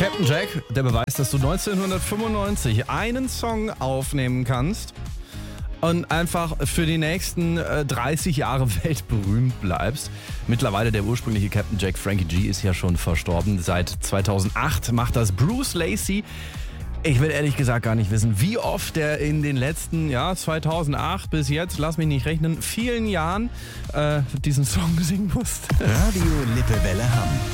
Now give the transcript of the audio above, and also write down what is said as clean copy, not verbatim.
Captain Jack, der Beweis, dass du 1995 einen Song aufnehmen kannst und einfach für die nächsten 30 Jahre weltberühmt bleibst. Mittlerweile der ursprüngliche Captain Jack, Frankie G, ist ja schon verstorben. Seit 2008 macht das Bruce Lacey. Ich will ehrlich gesagt gar nicht wissen, wie oft er in den letzten, 2008 bis jetzt, lass mich nicht rechnen, vielen Jahren diesen Song singen musste. Radio Lippewelle Hamm.